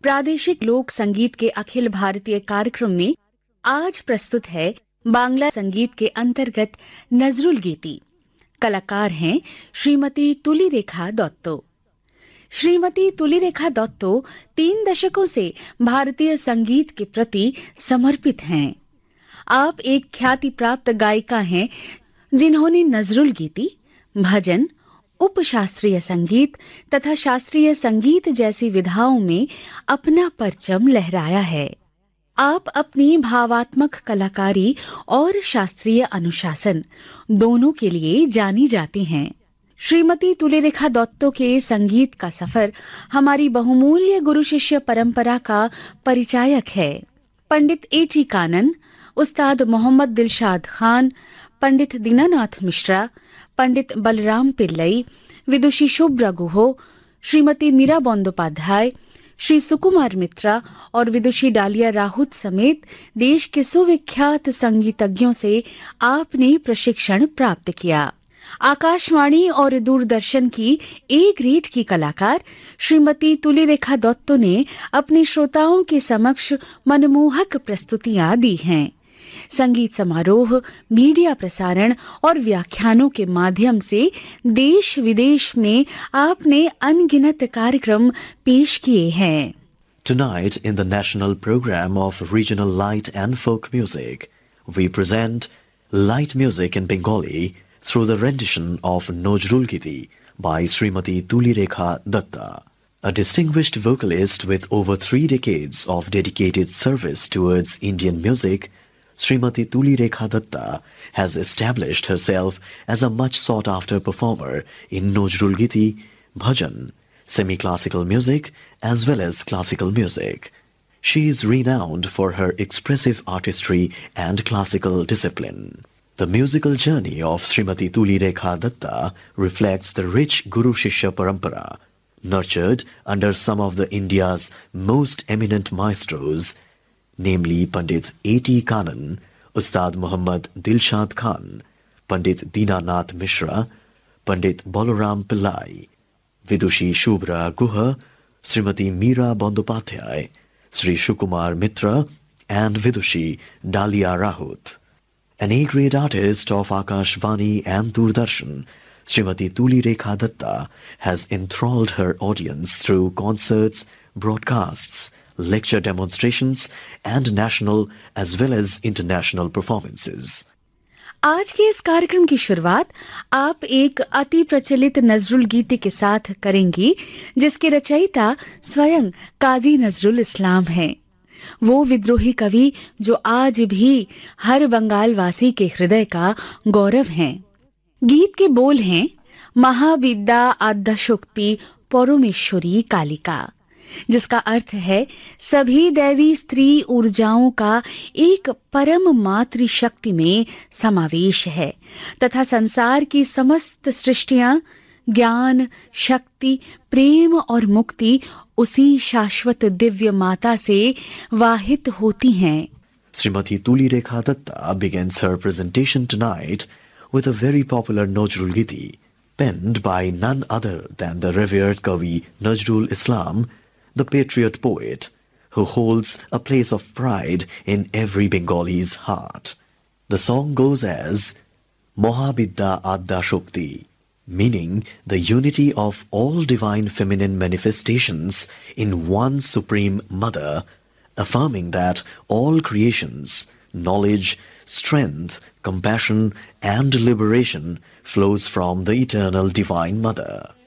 प्रादेशिक लोक संगीत के अखिल भारतीय कार्यक्रम में आज प्रस्तुत है बांग्ला संगीत के अंतर्गत नजरुल गीति। कलाकार हैं श्रीमती तुलिरेखा दत्तो। श्रीमती तुलिरेखा दत्तो 3 दशकों से भारतीय संगीत के प्रति समर्पित हैं। आप एक ख्याति प्राप्त गायिका हैं जिन्होंने नजरुल गीति, भजन, उपशास्त्रीय संगीत तथा शास्त्रीय संगीत जैसी विधाओं में अपना परचम लहराया है। आप अपनी भावात्मक कलाकारी और शास्त्रीय अनुशासन दोनों के लिए जानी जाती हैं। श्रीमती तुलिरेखा दत्तो के संगीत का सफर हमारी बहुमूल्य गुरु शिष्य परंपरा का परिचायक है। पंडित A.T. कानन, उस्ताद मोहम्मद दिलशाद खान, पंडित दीनानाथ मिश्रा, पंडित बलराम पिल्लई, विदुषी शुभ्रा गुहो, श्रीमती मीरा बंदोपाध्याय, श्री सुकुमार मित्रा और विदुषी डालिया राहुत समेत देश के सुविख्यात संगीतज्ञों से आपने प्रशिक्षण प्राप्त किया। आकाशवाणी और दूरदर्शन की ए ग्रेड की कलाकार श्रीमती तुलिरेखा दत्तो ने अपने श्रोताओं के समक्ष मनमोहक प्रस्तुतियां दी हैं। संगीत समारोह, मीडिया प्रसारण और व्याख्यानों के माध्यम से देश विदेश में आपने अनगिनत कार्यक्रम पेश किए हैं। Tonight in the national program of regional light and folk music, we present light music in Bengali through the rendition of Nojrul Giti by Srimati Tulirekha Datta. A distinguished vocalist with over 3 decades of dedicated service towards Indian music, Srimati Tulirekha Datta has established herself as a much sought-after performer in Nojrul Giti, bhajan, semi-classical music as well as classical music. She is renowned for her expressive artistry and classical discipline. The musical journey of Srimati Tulirekha Datta reflects the rich Guru Shishya Parampara, nurtured under some of the India's most eminent maestros, namely Pandit A.T. Kanan, Ustad Muhammad Dilshad Khan, Pandit Deenanath Mishra, Pandit Balaram Pillai, Vidushi Shubhra Guha, Srimati Meera Bandopathyay, Sri Sukumar Mitra, and Vidushi Dalia Rahut. An A-grade artist of Akashvani and Doordarshan, Srimati Tulirekha Datta has enthralled her audience through concerts, broadcasts, lecture demonstrations and national as well as international performances. आज के इस कार्यक्रम की शुरुआत आप एक अति प्रचलित नजरुल गीति के साथ करेंगी, जिसके रचयिता स्वयं काजी नजरुल इस्लाम हैं। वो विद्रोही कवि जो आज भी हर बंगाल वासी के हृदय का गौरव हैं। गीत के बोल हैं, महाविद्या आद्याशक्ति परमेश्वरी कालिका, जिसका अर्थ है सभी दैवी स्त्री ऊर्जाओं का एक परम मातृशक्ति में समावेश है तथा संसार की समस्त सृष्टियां ज्ञान, शक्ति, प्रेम और मुक्ति उसी शाश्वत दिव्य माता से वाहित होती हैं। Srimati Tulirekha Datta begins her presentation tonight with a very popular Nojrul Giti, penned by none other than the revered Kavi Najrul Islam, the patriot poet, who holds a place of pride in every Bengali's heart. The song goes as Mohabidda Adda Shokti, meaning the unity of all divine feminine manifestations in one supreme mother, affirming that all creations, knowledge, strength, compassion and liberation flows from the eternal divine mother.